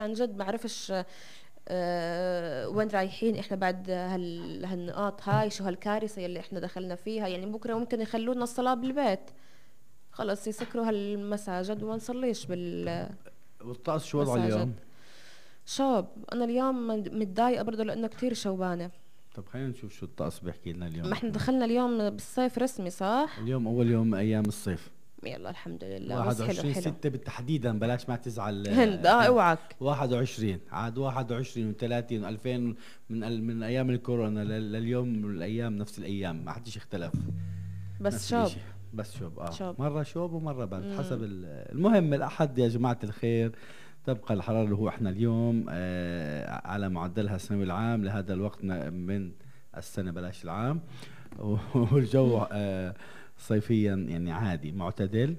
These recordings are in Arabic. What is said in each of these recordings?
عن جد بعرفش وين رايحين احنا بعد هالنقاط هاي، شو هالكارثة اللي احنا دخلنا فيها. يعني بكرة ممكن يخلونا الصلاة بالبيت، خلص يسكروا هالمساجد وما نصليش والطقس شو وضعه بالمساجد. اليوم؟ شاب انا اليوم متضايقة برضه لانه كتير شوبانة. طب خلينا نشوف شو الطقس بيحكي لنا ما اليوم احنا احنا. دخلنا اليوم بالصيف رسمي صح؟ اليوم اول يوم ايام الصيف. يلا الحمد لله، بس حلو 21 حلو. 6 بالتحديدا، بلاش ما تزعل. هند هند. اوعك. 21 عاد 21 و30 و2000 من ايام الكورونا لليوم، الايام نفس الايام، ما حدش اختلف. بس نفس شاب. الاشي. بس شوب شاب. مرة شوب ومرة برد حسب امم. المهم الأحد يا جماعة الخير تبقى الحرارة اللي هو احنا اليوم على معدلها السنوي العام لهذا الوقت من السنة، بلاش العام. والجو صيفيا يعني عادي معتدل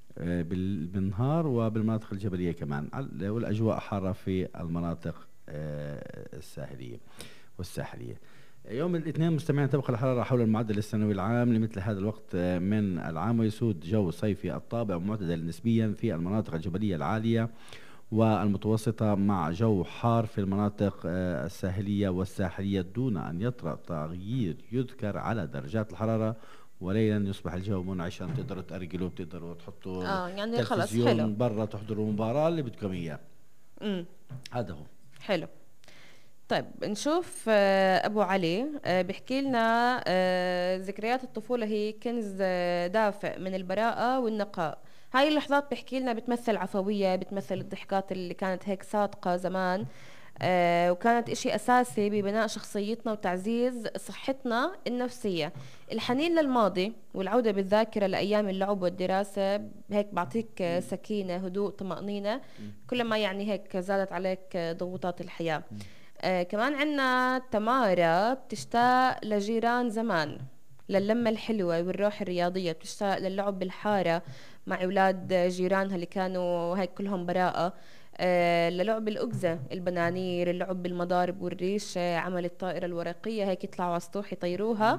بالنهار وبالمناطق الجبلية كمان، والأجواء حارة في المناطق الساحلية والساحلية. يوم الاثنين مستمعين تبقى الحرارة حول المعدل السنوي العام لمثل هذا الوقت من العام، ويسود جو صيفي الطابع معتدل نسبيا في المناطق الجبلية العالية والمتوسطة، مع جو حار في المناطق الساحلية والساحلية، دون أن يطرأ تغيير يذكر على درجات الحرارة. وليلا يصبح الجو منعشا، بتقدروا تأرجلوا، بتقدروا تحطوا اه يعني خلص حلو. تلفزيون برا، تحضروا المباراة اللي بدكم إياه. امم. هذا هو. حلو. طيب نشوف أبو علي بيحكي لنا ذكريات الطفولة هي كنز دافئ من البراءة والنقاء. هاي اللحظات بيحكي لنا بتمثل عفوية، بتمثل الضحكات اللي كانت هيك صادقة زمان، وكانت إشي أساسي ببناء شخصيتنا وتعزيز صحتنا النفسية. الحنين للماضي والعودة بالذاكرة لأيام اللعب والدراسة هيك بعطيك سكينة، هدوء، طمأنينة، كلما يعني هيك زادت عليك ضغوطات الحياة. كمان عنا تمارا بتشتاق لجيران زمان، للمة الحلوة والروح الرياضية، بتشتاق للعب بالحارة مع أولاد جيرانها اللي كانوا هيك كلهم براءة. للعب الأجزة، البنانير، اللعب بالمضارب والريشة، عمل الطائرة الورقية هيك يطلعوا على السطوح يطيروها.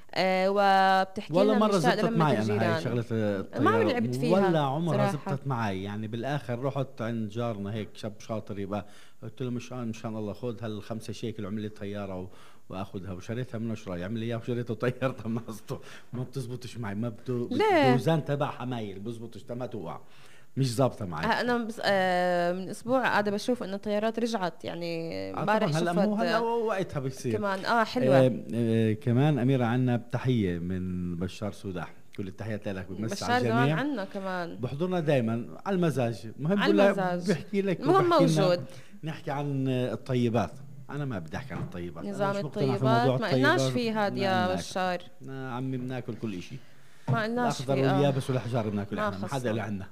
وبتحكي والله لنا مرة بنشتاق زبطت للمة معي أنا هاي الجيران. شغلة ما عم الطيارة، لعبت ولا فيها عمرها صراحة. زبطت معي. يعني بالآخر رحت عند جارنا هيك شاب شاطر يبقى، قلت له مشان الله خذ هال5 شيكل وعمل لي طيارة واخذها، وشريتها منه. شو راي عمل لي اياها وشريتها وطيرتها من قصته. ما بتزبطش معي، ما ليه؟ بوزان تبع حمايل بزبطش ما توقع، مش ظابطة معي. انا بس من اسبوع قاعده بشوف انه الطيارات رجعت، يعني طبعا امبارح هلا مو شفت هلا وقتها بيصير. كمان حلوه. كمان أميرة عنا تحية من بشار سوداح، كل التحيات لك، بمسي على بشار زمان الجميع. عنا كمان. بحضرنا دائما على المزاج، مهم على بقول لك المزاج. بحكي لك المهم وبحكي لنا. موجود. نحكي عن الطيبات. انا ما بدي احكي عن الطيبات، انا نظام مش مقتنع في موضوع الطيبات ما قلناش الطيبات. فيه هاد ما يا قلناش. بشار. عمي بناكل كل اشي، ما قلناش الاخضر فيه واليابس والاحجار بناكل ما احنا، ما حدا له خصنا. عنا.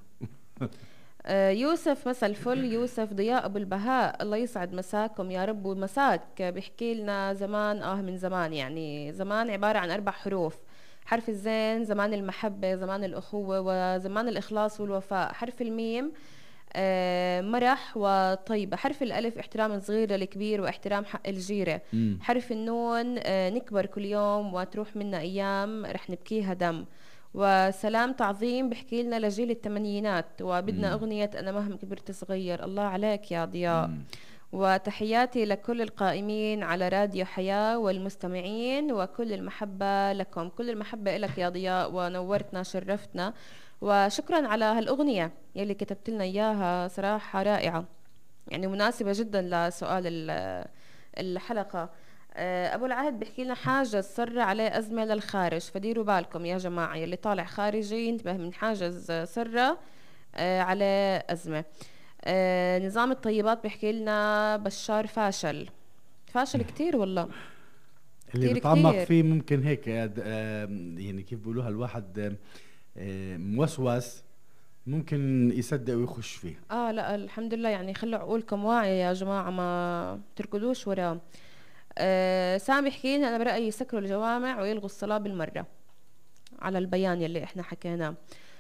يوسف مساء الفل، يوسف ضياء ابو البهاء، الله يسعد مساكم يا رب ومساك. بيحكي لنا زمان من زمان، يعني زمان عبارة عن 4 حروف: حرف الزين زمان المحبة، زمان الأخوة، وزمان الإخلاص والوفاء. حرف الميم مرح وطيبة. حرف الألف احترام الصغير للكبير واحترام حق الجيرة. امم. حرف النون نكبر كل يوم وتروح منا أيام رح نبكيها دم. وسلام تعظيم بحكي لنا لجيل الثمانينات، وبدنا امم. أغنية أنا مهما كبرت صغير. الله عليك يا ضياء. امم. وتحياتي لكل القائمين على راديو حياة والمستمعين، وكل المحبة لكم. كل المحبة لك يا ضياء، ونورتنا شرفتنا، وشكرا على هالأغنية يلي كتبت لنا إياها، صراحة رائعة، يعني مناسبة جدا لسؤال الحلقة. أبو العهد بيحكي لنا حاجز صر عليه أزمة للخارج، فديروا بالكم يا جماعة يلي طالع خارجي ينتبه من حاجز سرة عليه أزمة. نظام الطيبات بيحكي لنا بشار فاشل، فاشل كتير والله، اللي كتير بتعمق كتير. فيه ممكن هيك يعني كيف بيقولوها الواحد موسوس، ممكن يصدق ويخش فيه. لا الحمد لله، يعني خلوا عقولكم واعية يا جماعة، ما تركضوش وراه. سامي بيحكي لنا أنا برأيي يسكروا الجوامع ويلغوا الصلاة بالمرة، على البيان يلي احنا حكيناه.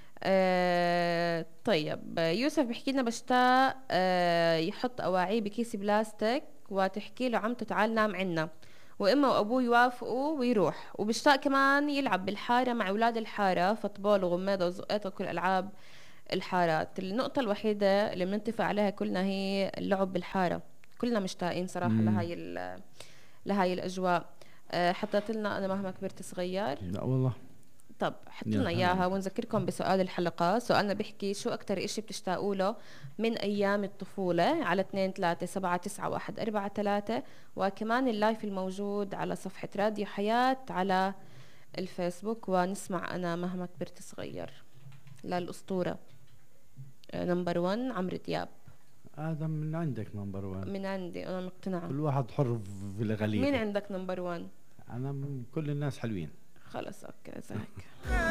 طيب يوسف بيحكي لنا بشتاق يحط أواعيه بكيس بلاستيك وتحكي له عمته تعال نام عنا، وإما وأبوه يوافقوا ويروح. وبشتاق كمان يلعب بالحارة مع أولاد الحارة، فطبول وغميضة وزقات وكل ألعاب الحارات. النقطة الوحيدة اللي بنتفق عليها كلنا هي اللعب بالحارة. كلنا مشتاقين صراحة لهاي الأجواء. حطيت لنا أنا مهما كبرت صغير. لا والله. طب حط يا لنا هلا. إياها ونذكركم بسؤال الحلقة. سؤالنا بيحكي شو أكتر إشي بتشتاقوا له من أيام الطفولة، على 2-3-7-9-1-4-3. وكمان اللايف الموجود على صفحة راديو حياة على الفيسبوك. ونسمع أنا مهما كبرت صغير للأسطورة نمبر 1 عمرو دياب. هذا من عندك نمبر 1. من عندي أنا مقتنعة. كل واحد حر في الغليل. مين عندك نمبر 1؟ أنا كل الناس حلوين. خلص أوكي زيك.